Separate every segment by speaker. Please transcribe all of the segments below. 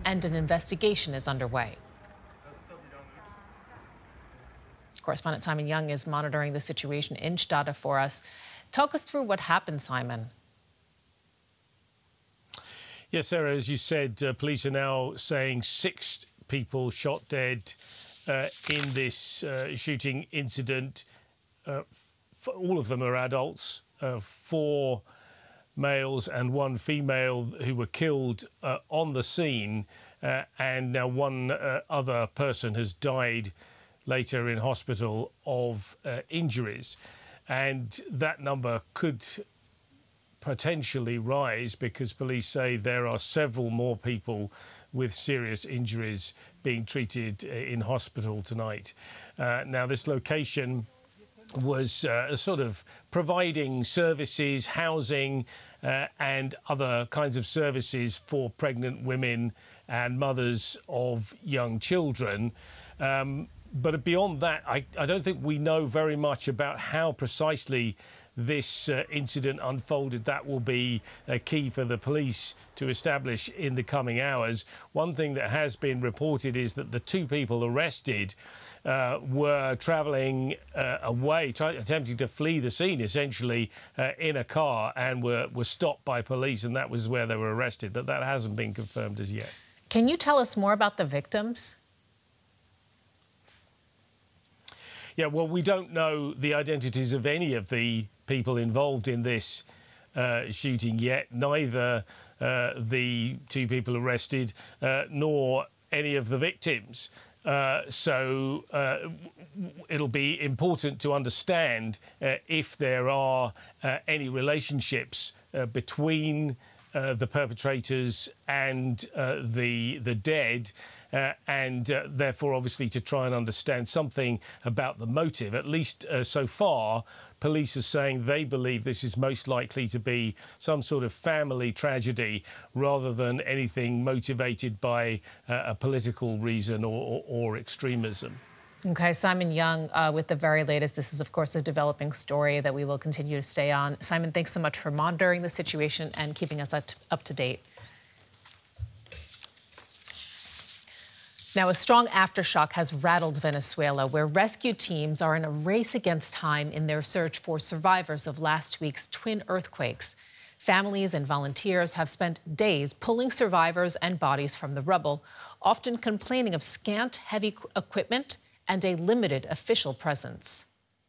Speaker 1: and an investigation is underway. Correspondent Simon Young is monitoring the situation in Stade for us. Talk us through what happened, Simon.
Speaker 2: Yes, Sarah, as you said, police are now saying 6 people shot dead in this shooting incident. All of them are adults, 4 males and 1 female who were killed on the scene, and now 1 other person has died later in hospital of injuries. And that number could potentially rise because police say there are several more people with serious injuries being treated in hospital tonight. Now, this location was sort of providing services, housing and other kinds of services for pregnant women and mothers of young children. But beyond that, I don't think we know very much about how precisely this incident unfolded. That will be key for the police to establish in the coming hours. One thing that has been reported is that the 2 people arrested were travelling away, attempting to flee the scene, essentially, in a car, and were stopped by police, and that was where they were arrested. That hasn't been confirmed as yet.
Speaker 1: Can you tell us more about the victims?
Speaker 2: Yeah, well, we don't know the identities of any of the people involved in this shooting yet, neither the 2 people arrested nor any of the victims. So it'll be important to understand if there are any relationships between the perpetrators and the dead, and therefore, obviously, to try and understand something about the motive. At least so far, police are saying they believe this is most likely to be some sort of family tragedy rather than anything motivated by a political reason or extremism.
Speaker 1: OK, Simon Young with the very latest. This is, of course, a developing story that we will continue to stay on. Simon, thanks so much for monitoring the situation and keeping us up to date. Now, a strong aftershock has rattled Venezuela, where rescue teams are in a race against time in their search for survivors of last week's twin earthquakes. Families and volunteers have spent days pulling survivors and bodies from the rubble, often complaining of scant heavy equipment and a limited official presence.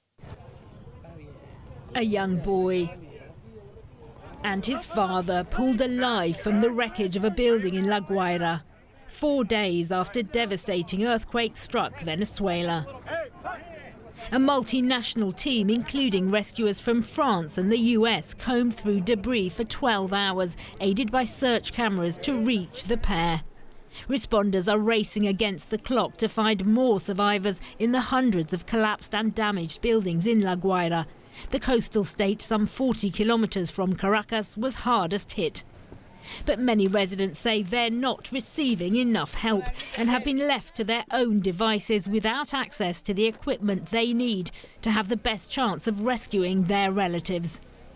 Speaker 3: A young boy and his father pulled alive from the wreckage of a building in La Guaira, 4 days after devastating earthquake struck Venezuela. A multinational team, including rescuers from France and the US, combed through debris for 12 hours, aided by search cameras to reach the pair. Responders are racing against the clock to find more survivors in the hundreds of collapsed and damaged buildings in La Guaira. The coastal state, some 40 kilometers from Caracas, was hardest hit. But many residents say they're not receiving enough help and have been left to their own devices without access to the equipment they need to have the best chance of rescuing their relatives.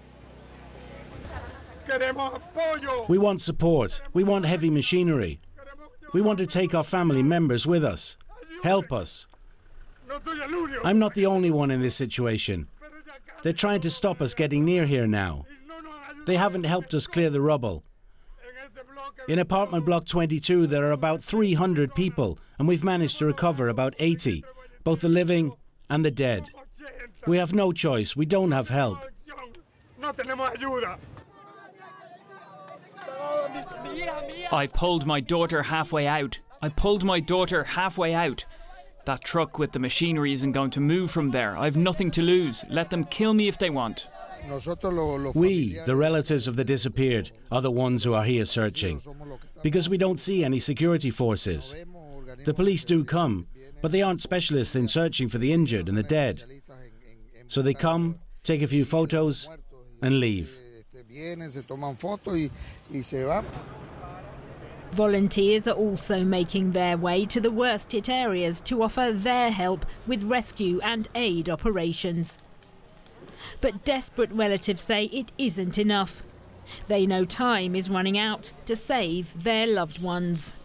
Speaker 4: We want support. We want heavy machinery. We want to take our family members with us. Help us. I'm not the only one in this situation. They're trying to stop us getting near here now. They haven't helped us clear the rubble. In apartment block 22, there are about 300 people, and we've managed to recover about 80, both the living and the dead. We have no choice. We don't have help.
Speaker 5: I pulled my daughter halfway out. That truck with the machinery isn't going to move from there. I've nothing to lose. Let them kill me if they want.
Speaker 4: We, the relatives of the disappeared, are the ones who are here searching, because we don't see any security forces. The police do come, but they aren't specialists in searching for the injured and the dead. So they come, take a few photos, and leave.
Speaker 3: Volunteers are also making their way to the worst-hit areas to offer their help with rescue and aid operations. But desperate relatives say it isn't enough. They know time is running out to save their loved ones.